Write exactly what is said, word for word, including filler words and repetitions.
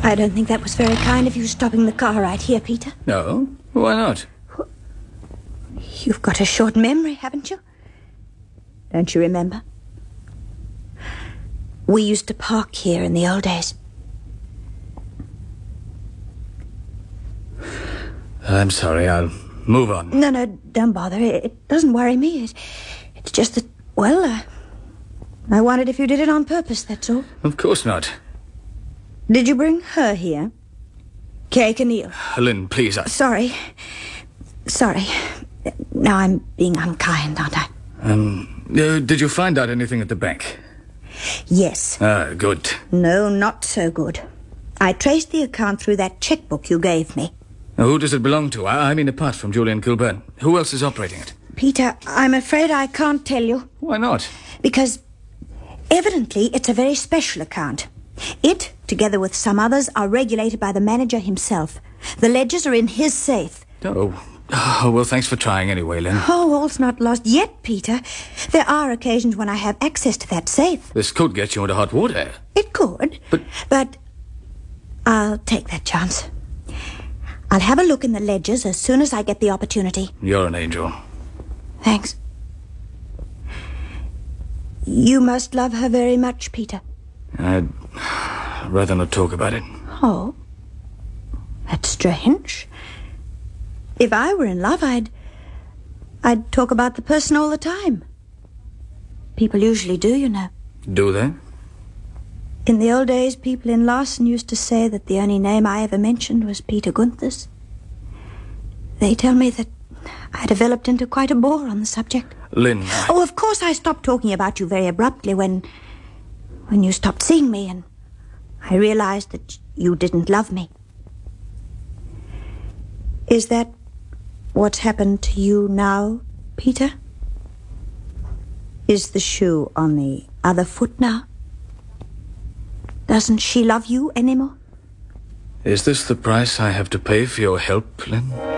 I don't think that was very kind of you stopping the car right here, Peter. No? Why not? You've got a short memory, haven't you? Don't you remember? We used to park here in the old days. I'm sorry, I'll move on. No, no, don't bother. It, it doesn't worry me. It, it's just that, well, uh, I wondered if you did it on purpose, that's all. Of course not. Did you bring her here? Kay O'Neill. Lynn, please, I... Sorry. Sorry. Now I'm being unkind, aren't I? Um, uh, did you find out anything at the bank? Yes. Ah, good. No, not so good. I traced the account through that checkbook you gave me. Now, who does it belong to? I, I mean, apart from Julian Kilburn. Who else is operating it? Peter, I'm afraid I can't tell you. Why not? Because evidently it's a very special account. It, together with some others, are regulated by the manager himself. The ledgers are in his safe. Oh, oh well, thanks for trying anyway, Lynn. Oh, all's not lost yet, Peter. There are occasions when I have access to that safe. This could get you into hot water. It could. But... But I'll take that chance. I'll have a look in the ledgers as soon as I get the opportunity. You're an angel. Thanks. You must love her very much, Peter. I'd rather not talk about it. Oh, that's strange. If I were in love, I'd... I'd talk about the person all the time. People usually do, you know. Do they? In the old days, people in Larson used to say that the only name I ever mentioned was Peter Gunthers. They tell me that I developed into quite a bore on the subject. Lynn, I... Oh, of course I stopped talking about you very abruptly when... when you stopped seeing me and I realized that you didn't love me. Is that what's happened to you now, Peter? Is the shoe on the other foot now? Doesn't she love you anymore? Is this the price I have to pay for your help, Lynn?